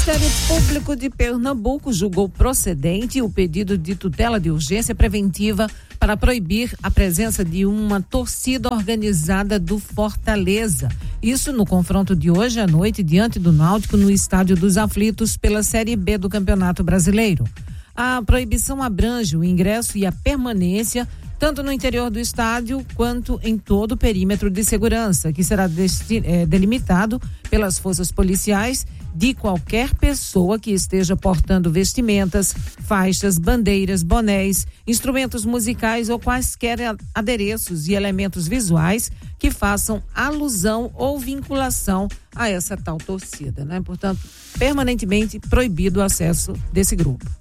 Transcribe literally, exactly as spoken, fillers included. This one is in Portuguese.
Ministério Público de Pernambuco julgou procedente o pedido de tutela de urgência preventiva para proibir a presença de uma torcida organizada do Fortaleza. Isso no confronto de hoje à noite diante do Náutico no Estádio dos Aflitos pela Série B do Campeonato Brasileiro. A proibição abrange o ingresso e a permanência tanto no interior do estádio quanto em todo o perímetro de segurança, que será desti- é, delimitado pelas forças policiais de qualquer pessoa que esteja portando vestimentas, faixas, bandeiras, bonés, instrumentos musicais ou quaisquer adereços e elementos visuais que façam alusão ou vinculação a essa tal torcida, né? Portanto, permanentemente proibido o acesso desse grupo.